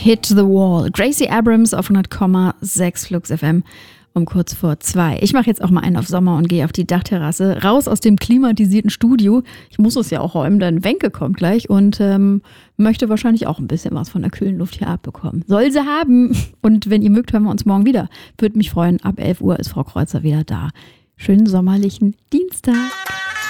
Hit the Wall. Gracie Abrams auf 100,6 Flux FM um kurz vor 2. Ich mache jetzt auch mal einen auf Sommer und gehe auf die Dachterrasse, raus aus dem klimatisierten Studio. Ich muss es ja auch räumen, denn Wenke kommt gleich und möchte wahrscheinlich auch ein bisschen was von der kühlen Luft hier abbekommen. Soll sie haben. Und wenn ihr mögt, hören wir uns morgen wieder. Würde mich freuen, ab 11 Uhr ist Frau Kreuzer wieder da. Schönen sommerlichen Dienstag.